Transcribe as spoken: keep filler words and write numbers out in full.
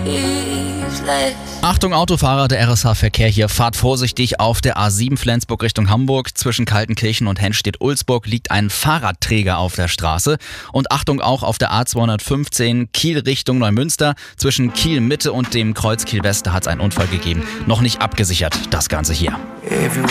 Achtung Autofahrer, der R S H-Verkehr hier. Fahrt vorsichtig auf der A sieben Flensburg Richtung Hamburg. Zwischen Kaltenkirchen und Henstedt-Ulzburg liegt ein Fahrradträger auf der Straße. Und Achtung auch auf der A zweihundertfünfzehn Kiel Richtung Neumünster. Zwischen Kiel Mitte und dem Kreuz Kiel West, da hat es einen Unfall gegeben. Noch nicht abgesichert, das Ganze hier.